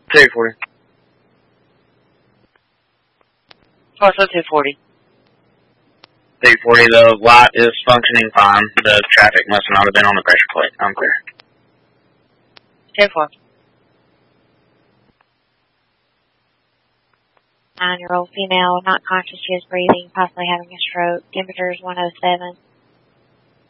240. Also 240. 240, the light is functioning fine. The traffic must not have been on the pressure plate. I'm clear. 10-4. 9-year-old female, not conscious, she is breathing, possibly having a stroke. Temperature is 107.